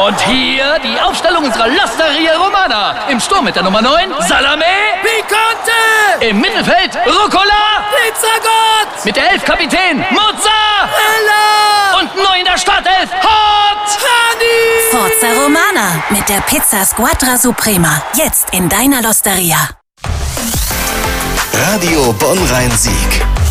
Und hier die Aufstellung unserer L'Osteria Romana. Im Sturm mit der Nummer 9, Salame. Picante! Im Mittelfeld, Rucola. Pizzagott! Mit der 11 Kapitän, Mozzarella. Und neu in der Startelf, Hot Honey! Forza Romana mit der Pizza Squadra Suprema. Jetzt in deiner L'Osteria. Radio Bonn-Rhein-Sieg.